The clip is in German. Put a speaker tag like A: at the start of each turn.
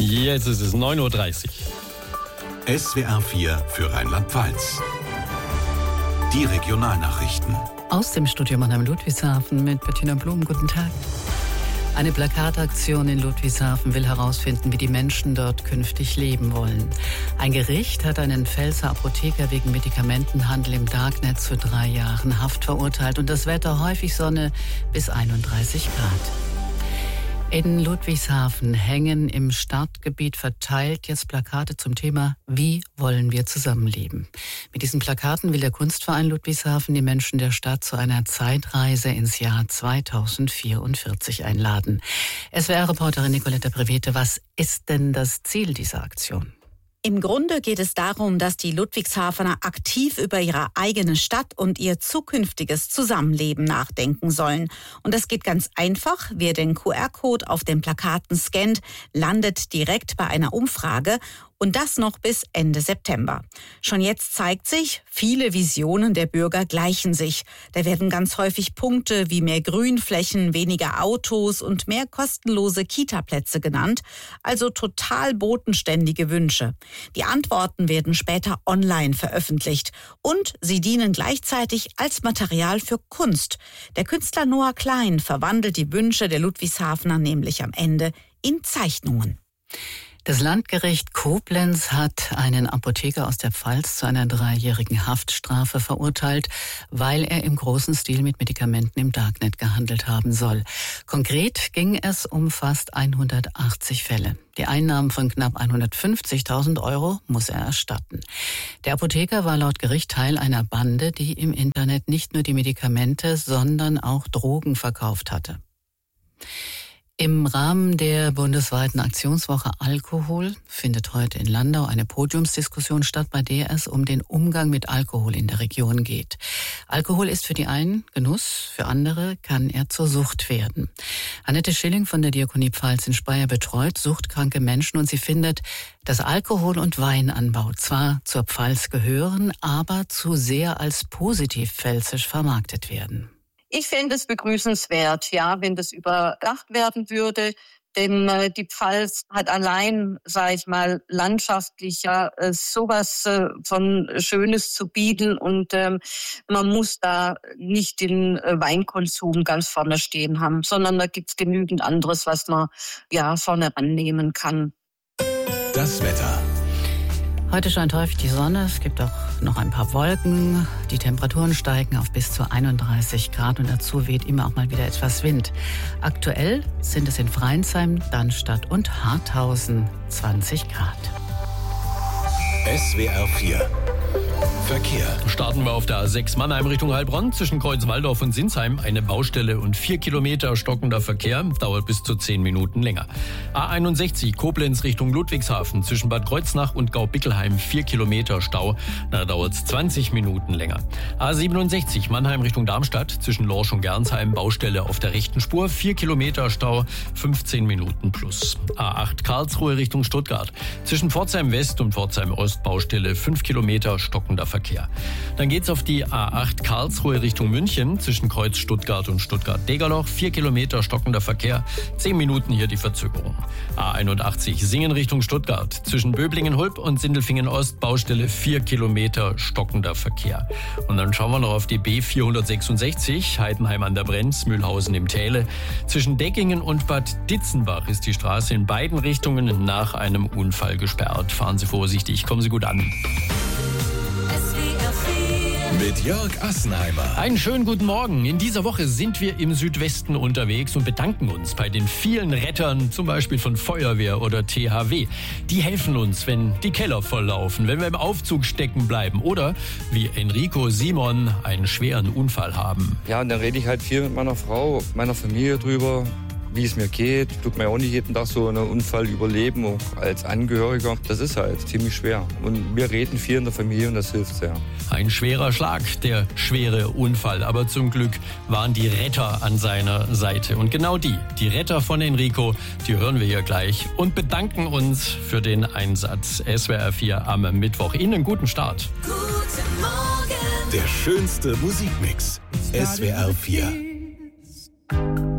A: Jetzt ist es 9:30 Uhr.
B: SWR 4 für Rheinland-Pfalz. Die Regionalnachrichten.
C: Aus dem Studio Mannheim Ludwigshafen mit Bettina Blum. Guten Tag. Eine Plakataktion in Ludwigshafen will herausfinden, wie die Menschen dort künftig leben wollen. Ein Gericht hat einen Pfälzer Apotheker wegen Medikamentenhandel im Darknet zu 3 Jahren Haft verurteilt. Und das Wetter häufig Sonne bis 31 Grad. In Ludwigshafen hängen im Stadtgebiet verteilt jetzt Plakate zum Thema Wie wollen wir zusammenleben? Mit diesen Plakaten will der Kunstverein Ludwigshafen die Menschen der Stadt zu einer Zeitreise ins Jahr 2044 einladen. SWR-Reporterin Nicoletta Prevete, was ist denn das Ziel dieser Aktion?
D: Im Grunde geht es darum, dass die Ludwigshafener aktiv über ihre eigene Stadt und ihr zukünftiges Zusammenleben nachdenken sollen. Und das geht ganz einfach. Wer den QR-Code auf den Plakaten scannt, landet direkt bei einer Umfrage. Und das noch bis Ende September. Schon jetzt zeigt sich, viele Visionen der Bürger gleichen sich. Da werden ganz häufig Punkte wie mehr Grünflächen, weniger Autos und mehr kostenlose Kita-Plätze genannt. Also total bodenständige Wünsche. Die Antworten werden später online veröffentlicht. Und sie dienen gleichzeitig als Material für Kunst. Der Künstler Noah Klein verwandelt die Wünsche der Ludwigshafener nämlich am Ende in Zeichnungen.
C: Das Landgericht Koblenz hat einen Apotheker aus der Pfalz zu einer 3-jährigen Haftstrafe verurteilt, weil er im großen Stil mit Medikamenten im Darknet gehandelt haben soll. Konkret ging es um fast 180 Fälle. Die Einnahmen von knapp 150.000 € muss er erstatten. Der Apotheker war laut Gericht Teil einer Bande, die im Internet nicht nur die Medikamente, sondern auch Drogen verkauft hatte. Im Rahmen der bundesweiten Aktionswoche Alkohol findet heute in Landau eine Podiumsdiskussion statt, bei der es um den Umgang mit Alkohol in der Region geht. Alkohol ist für die einen Genuss, für andere kann er zur Sucht werden. Annette Schilling von der Diakonie Pfalz in Speyer betreut suchtkranke Menschen und sie findet, dass Alkohol- und Weinanbau zwar zur Pfalz gehören, aber zu sehr als positiv pfälzisch vermarktet werden.
E: Ich fände es begrüßenswert, ja, wenn das überdacht werden würde, denn die Pfalz hat allein, sage ich mal, landschaftlich ja sowas von Schönes zu bieten und man muss da nicht den Weinkonsum ganz vorne stehen haben, sondern da gibt's genügend anderes, was man ja vorne annehmen kann.
B: Das Wetter.
C: Heute scheint häufig die Sonne, es gibt auch noch ein paar Wolken. Die Temperaturen steigen auf bis zu 31 Grad und dazu weht immer auch mal wieder etwas Wind. Aktuell sind es in Freinsheim, Dannstatt und Harthausen 20 Grad.
B: SWR 4 Verkehr.
A: Starten wir auf der A6 Mannheim Richtung Heilbronn. Zwischen Kreuzwaldorf und Sinsheim eine Baustelle und 4 Kilometer stockender Verkehr. Dauert bis zu 10 Minuten länger. A61 Koblenz Richtung Ludwigshafen. Zwischen Bad Kreuznach und Gaubickelheim 4 Kilometer Stau. Da dauert es 20 Minuten länger. A67 Mannheim Richtung Darmstadt. Zwischen Lorsch und Gernsheim Baustelle auf der rechten Spur. 4 Kilometer Stau, 15 Minuten plus. A8 Karlsruhe Richtung Stuttgart. Zwischen Pforzheim West und Pforzheim Ost Baustelle 5 Kilometer stockender Verkehr. Dann geht's auf die A8 Karlsruhe Richtung München. Zwischen Kreuz Stuttgart und Stuttgart-Degerloch 4 Kilometer stockender Verkehr. 10 Minuten hier die Verzögerung. A81 Singen Richtung Stuttgart. Zwischen Böblingen-Hulp und Sindelfingen-Ost Baustelle 4 Kilometer stockender Verkehr. Und dann schauen wir noch auf die B466 Heidenheim an der Brenz, Mühlhausen im Täle. Zwischen Deckingen und Bad Ditzenbach ist die Straße in beiden Richtungen nach einem Unfall gesperrt. Fahren Sie vorsichtig, kommen Sie gut an.
B: Mit Jörg Assenheimer.
A: Einen schönen guten Morgen. In dieser Woche sind wir im Südwesten unterwegs und bedanken uns bei den vielen Rettern, zum Beispiel von Feuerwehr oder THW. Die helfen uns, wenn die Keller volllaufen, wenn wir im Aufzug stecken bleiben oder wie Enrico Simon einen schweren Unfall haben.
F: Ja, und dann rede ich halt viel mit meiner Frau, meiner Familie drüber, wie es mir geht. Tut mir auch nicht jeden Tag so einen Unfall überleben, auch als Angehöriger. Das ist halt ziemlich schwer. Und wir reden viel in der Familie und das hilft sehr.
A: Ein schwerer Schlag, der schwere Unfall. Aber zum Glück waren die Retter an seiner Seite. Und genau die Retter von Enrico, die hören wir hier gleich und bedanken uns für den Einsatz. SWR 4 am Mittwoch. Ihnen einen guten Start.
B: Guten Morgen. Der schönste Musikmix. SWR 4.